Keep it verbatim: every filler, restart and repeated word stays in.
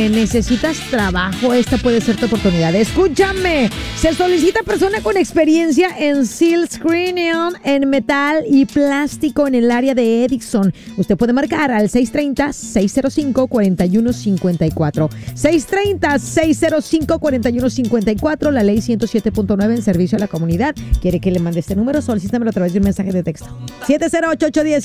que necesitas trabajo, esta puede ser tu oportunidad. Escúchame, se solicita persona con experiencia en seal screening, en metal y plástico en el área de Edison. Usted puede marcar al seis tres cero, seis cero cinco, cuatro uno cinco cuatro. seis tres cero, seis cero cinco, cuatro uno cinco cuatro. La ley ciento siete punto nueve en servicio a la comunidad. ¿Quiere que le mande este número? Solicítamelo a través de un mensaje de texto. siete cero ocho, ocho uno cero